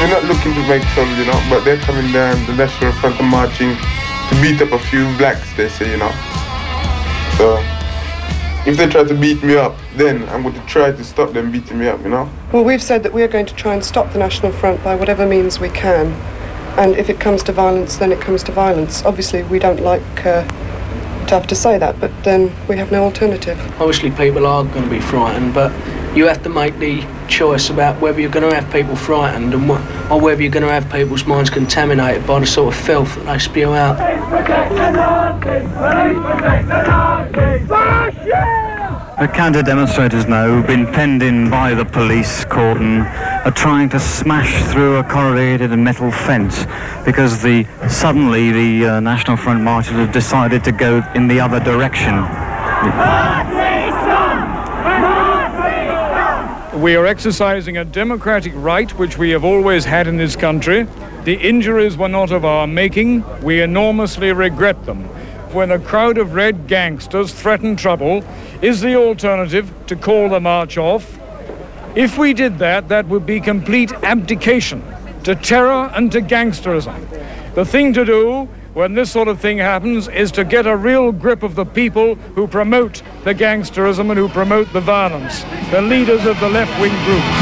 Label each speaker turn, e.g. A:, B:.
A: They're not looking to make trouble, you know, but they're coming down the National Front and marching to beat up a few blacks, they say, you know. So, if they try to beat me up, then I'm going to try to stop them beating me up, you know.
B: Well, we've said that we're going to try and stop the National Front by whatever means we can. And if it comes to violence, then it comes to violence. Obviously, we don't like to have to say that, but then we have no alternative.
C: Obviously, people are going to be frightened, but you have to make the choice about whether you're going to have people frightened and or whether you're going to have people's minds contaminated by the sort of filth that they spew out.
D: The counter-demonstrators now, who've been penned in by the police cordon, are trying to smash through a corrugated metal fence because suddenly the National Front marchers have decided to go in the other direction.
E: We are exercising a democratic right which we have always had in this country. The injuries were not of our making. We enormously regret them. When a crowd of red gangsters threaten trouble, is the alternative to call the march off? If we did that, that would be complete abdication to terror and to gangsterism. The thing to do when this sort of thing happens is to get a real grip of the people who promote the gangsterism and who promote the violence, the leaders of the left-wing groups.